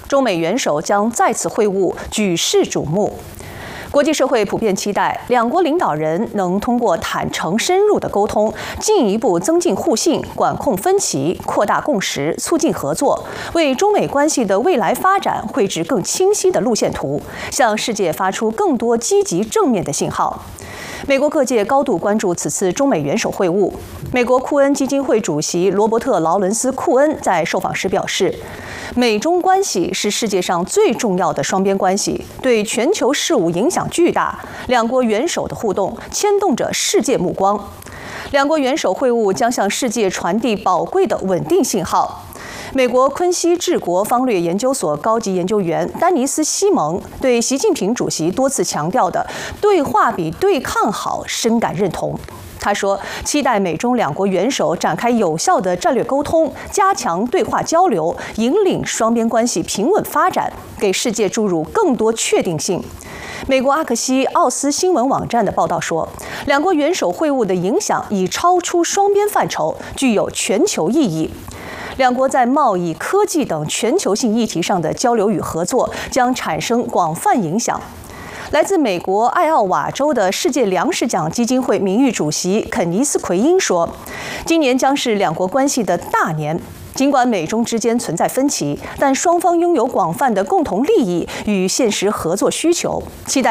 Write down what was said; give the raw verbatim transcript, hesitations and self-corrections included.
中美元首将再次会晤，举世瞩目。国际社会普遍期待两国领导人能通过坦诚深入的沟通，进一步增进互信、管控分歧、扩大共识、促进合作，为中美关系的未来发展绘制更清晰的路线图，向世界发出更多积极正面的信号。美国各界高度关注此次中美元首会晤。美国库恩基金会主席罗伯特·劳伦斯·库恩在受访时表示，美中关系是世界上最重要的双边关系，对全球事务影响巨大。两国元首的互动牵动着世界目光。两国元首会晤将向世界传递宝贵的稳定信号。美国昆西治国方略研究所高级研究员丹尼斯·西蒙对习近平主席多次强调的“对话比对抗好”深感认同。他说，期待美中两国元首展开有效的战略沟通，加强对话交流，引领双边关系平稳发展，给世界注入更多确定性。美国阿克西奥斯新闻网站的报道说，两国元首会晤的影响已超出双边范畴，具有全球意义。两国在贸易、科技等全球性议题上的交流与合作将产生广泛影响。来自美国艾奥瓦州的世界粮食奖基金会名誉主席肯尼斯·奎因说，今年将是两国关系的大年。尽管美中之间存在分歧，但双方拥有广泛的共同利益与现实合作需求，期待